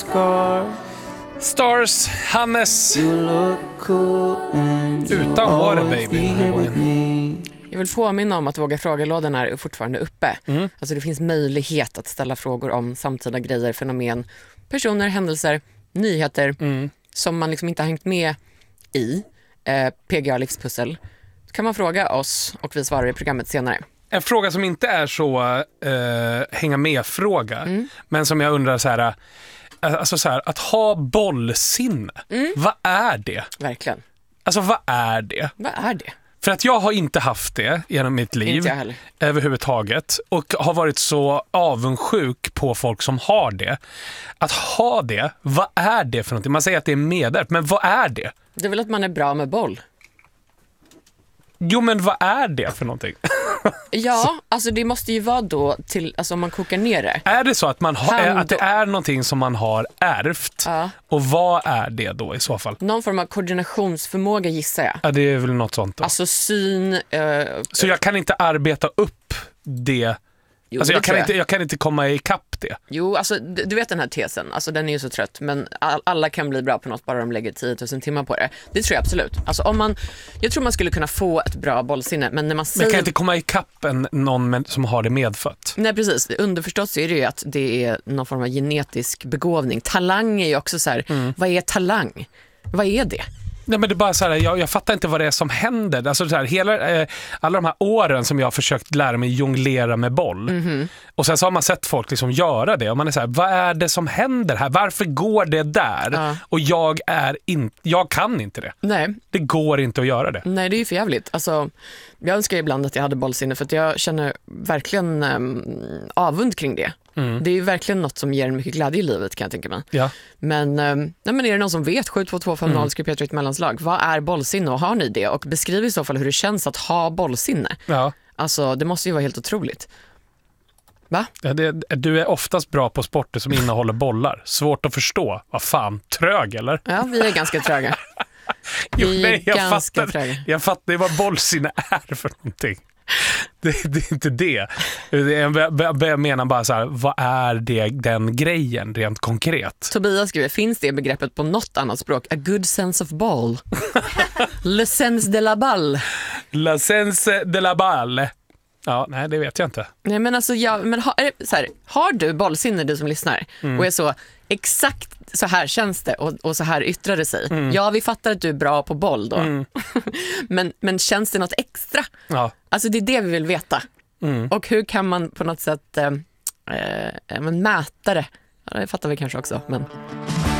Stars, Hannes. Utan håret, baby. Jag vill påminna om att Våga frågelådan är fortfarande uppe. Alltså det finns möjlighet att ställa frågor om samtida grejer, fenomen, personer, händelser, nyheter som man liksom inte har hängt med i PGA Livspussel. Då kan man fråga oss och vi svarar i programmet senare. En fråga som inte är så hänga med-fråga, men som jag undrar så här, alltså så här, att ha bollsinne, vad är det? Verkligen. Alltså vad är det? Vad är det? För att jag har inte haft det genom mitt liv Inte jag heller. överhuvudtaget och har varit så avundsjuk på folk som har det. Att ha det, vad är det för någonting? Man säger att det är medärvt, men vad är det? Det är väl att man är bra med boll. Jo, men vad är det för någonting? Ja, alltså det måste ju vara då till, alltså om man kokar ner det. Är det så att man att det är någonting som man har ärvt? Ja. Och vad är det då i så fall? Någon form av koordinationsförmåga gissar jag. Ja, det är väl något sånt då. Alltså syn... Så jag kan inte arbeta upp det. Jo, alltså det jag kan inte komma ikapp det. Jo, alltså du vet den här tesen, alltså den är ju så trött, men alla kan bli bra på något bara de lägger 10 000 timmar på det. Det tror jag absolut. Alltså jag tror man skulle kunna få ett bra bollsinne, men när man säger... Men kan inte komma ikapp någon som har det medfött? Nej, precis. Underförstått så är det ju att det är någon form av genetisk begåvning. Talang är ju också så här, vad är talang? Vad är det? Nej, men det är bara så här, jag fattar inte vad det är som händer. Alltså så här, alla de här åren som jag har försökt lära mig jonglera med boll. Och sen så har man sett folk liksom göra det och man är så här, vad är det som händer här? Varför går det där? Ja. Och jag kan inte det. Nej. Det går inte att göra det. Nej, det är ju för jävligt. Alltså, jag önskar ibland att jag hade bollsinne för att jag känner verkligen avund kring det. Det är ju verkligen något som ger en mycket glädje i livet, kan jag tänka mig. Ja. Men är det någon som vet? 72250 skriv Petra i ett mellanslag. Vad är bollsinne och har ni det? Och beskriv i så fall hur det känns att ha bollsinne. Ja. Alltså, det måste ju vara helt otroligt. Va? Ja, du är oftast bra på sporter som innehåller bollar. Svårt att förstå. Vad fan, trög eller? Ja, vi är ganska tröga. Jag fattar vad bollsinne är för någonting. Det är inte det. Jag menar bara så här, vad är den grejen rent konkret? Tobias skriver, finns det begreppet på något annat språk? A good sense of ball. Le sens de la balle. Le sens de la balle. Ja, nej, det vet jag inte. Nej, men alltså, har du bollsinne, du som lyssnar, och är så exakt så här känns det och så här yttrar det sig. Ja, vi fattar att du är bra på boll då. men känns det något extra? Ja. Alltså det är det vi vill veta. Och hur kan man på något sätt mäta det? Ja, det fattar vi kanske också, men...